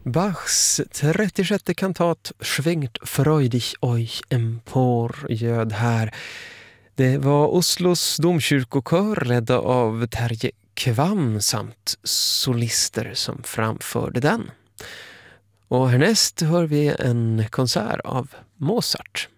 Bachs 36 kantat Schwingt freudig euch empor ljöd här. Det var Oslos domkyrkokör ledda av Terje Kvam samt solister som framförde den. Och härnäst hör vi en konsert av Mozart.